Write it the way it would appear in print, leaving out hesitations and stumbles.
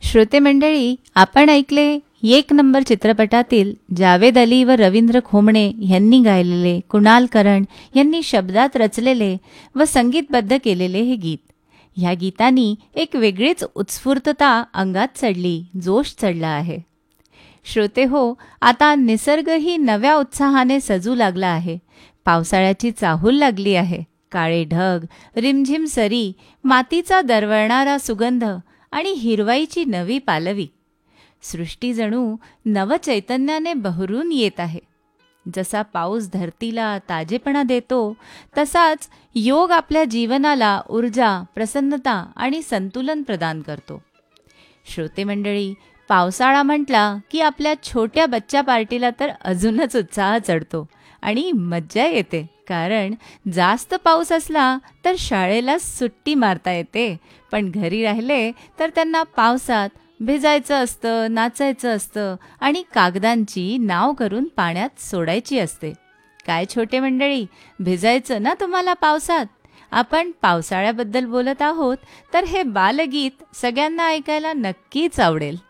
श्रोते मंडळी, आपण ऐकले एक नंबर चित्रपटातील जावेद अली व रवींद्र खोमणे यांनी गायलेले, कुणाल करण यांनी शब्दात रचलेले व संगीतबद्ध केलेले हे गीत. ह्या गीतानी एक वेगळीच उत्स्फूर्तता अंगात चढली, जोश चढला आहे. श्रोते हो, आता निसर्गही नव्या उत्साहाने सजू लागला आहे. पावसाळ्याची चाहूल लागली आहे. काळे ढग, रिमझिम सरी, मातीचा दरवळणारा सुगंध आणि हिरवाईची नवी पालवी. सृष्टी जणू नवचैतन्याने बहरून येत आहे. जसा पाऊस धरतीला ताजेपणा देतो, तसाच योग आपल्या जीवनाला ऊर्जा, प्रसन्नता आणि संतुलन प्रदान करतो. श्रोते मंडळी, पावसाळा म्हटला की आपल्या छोट्या बच्चा पार्टीला तर अजूनच उत्साह चढतो आणि मज्जा येते. कारण जास्त पाऊस असला तर शाळेला सुट्टी मारता येते, पण घरी राहिले तर त्यांना पावसात भिजायचं असतं, नाचायचं असतं आणि कागदांची नाव करून पाण्यात सोडायची असते. काय छोटे मंडळी, भिजायचं ना तुम्हाला पावसात? आपण पावसाळ्याबद्दल बोलत आहोत, तर हे बालगीत सगळ्यांना ऐकायला नक्कीच आवडेल.